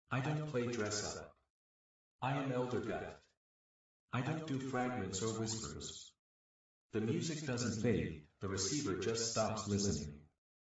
I don't play dress up. I am Elder Guth. I don't do fragments or whispers. The music doesn't fade, the receiver just stops listening.